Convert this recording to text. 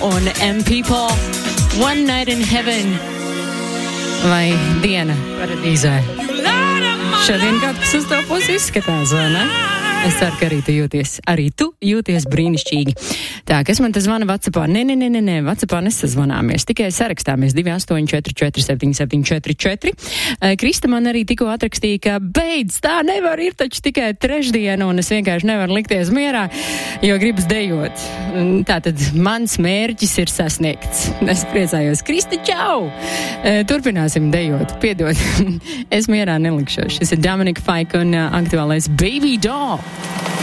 un M-People One Night in Heaven vai Diena paradīzē. Šodien kaut kas uz to pusi izskatās, vai ne? Es ceru, ka arī tu jūties brīnišķīgi. Tā, kas man te zvana WhatsAppā? Nē, WhatsAppā nesazvanāmies, tikai sarakstāmies 28447744. Krista man arī tikko atrakstīja, ka beidz, tā nevar, ir taču tikai trešdiena, un es vienkārši nevaru likties mierā, jo gribas dejot. Tātad mans mērķis ir sasniegts. Es priecājos. Krista, čau! Turpināsim dejot, piedod. Es mierā nelikšos. Šis ir Dominika Fike un aktuālais Baby Doll.